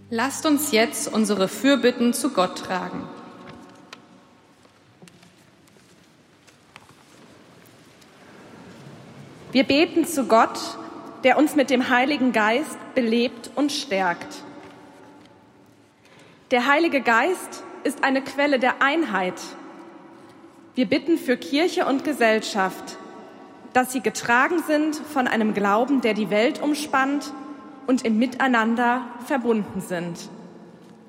Lasst uns jetzt unsere Fürbitten zu Gott tragen. Wir beten zu Gott, der uns mit dem Heiligen Geist belebt und stärkt. Der Heilige Geist ist eine Quelle der Einheit. Wir bitten für Kirche und Gesellschaft, dass sie getragen sind von einem Glauben, der die Welt umspannt und im Miteinander verbunden sind.